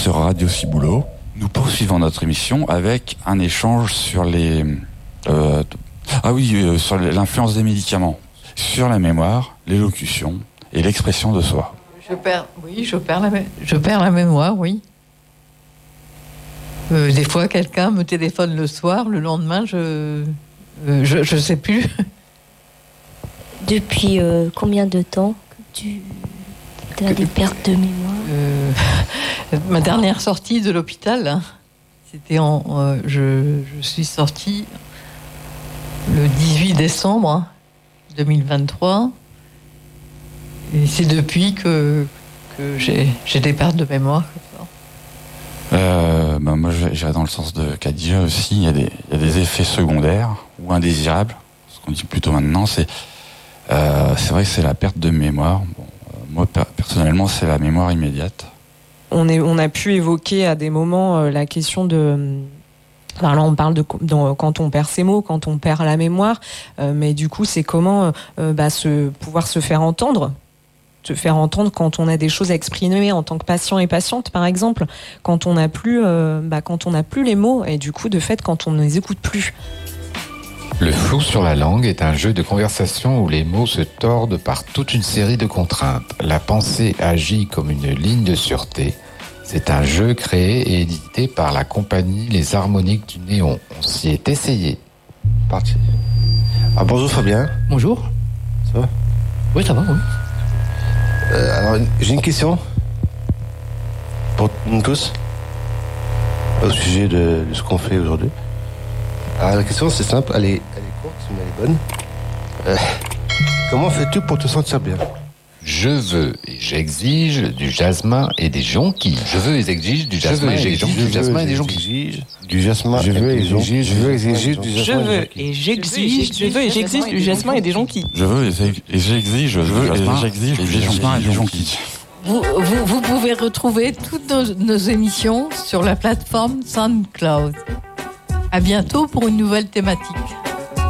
sur Radio Ciboulot. Nous poursuivons notre émission avec un échange sur sur l'influence des médicaments, sur la mémoire, l'élocution et l'expression de soi. Je perds la mémoire, oui. Des fois, quelqu'un me téléphone le soir, le lendemain, je sais plus. Depuis combien de temps que tu as des pertes de mémoire? Ma dernière sortie de l'hôpital, hein, c'était je suis sortie le 18 décembre 2023. Et c'est depuis que j'ai des pertes de mémoire. Moi, j'irais dans le sens de Khadija aussi. Il y a des effets secondaires ou indésirables. Ce qu'on dit plutôt maintenant, c'est vrai que c'est la perte de mémoire. Bon, moi, personnellement, c'est la mémoire immédiate. On a pu évoquer à des moments la question de... Alors là, on parle de quand on perd ses mots, quand on perd la mémoire, mais du coup, c'est comment pouvoir se faire entendre quand on a des choses à exprimer en tant que patient et patiente, par exemple, quand on n'a plus les mots, et du coup, de fait, quand on ne les écoute plus. Le flou sur la langue est un jeu de conversation où les mots se tordent par toute une série de contraintes. La pensée agit comme une ligne de sûreté. C'est un jeu créé et édité par la compagnie Les Harmoniques du Néon. On s'y est essayé. Parti. Ah, bonjour Fabien. Bonjour. Ça va? Oui, ça va, oui. Alors, j'ai une question pour nous tous au sujet de ce qu'on fait aujourd'hui. Alors, la question, c'est simple, elle est courte, mais elle est bonne. Comment fais-tu pour te sentir bien? Je veux et j'exige du jasmin et des jonquilles. Je veux et j'exige du jasmin et des jonquilles. Du jasmin et des jonquilles. Du jasmin et des jonquilles. Je veux et j'exige du jasmin. Je veux et j'exige du jasmin et des jonquilles. Je veux et j'exige du jasmin et des jonquilles. Vous pouvez retrouver toutes nos émissions sur la plateforme SoundCloud. À bientôt pour une nouvelle thématique.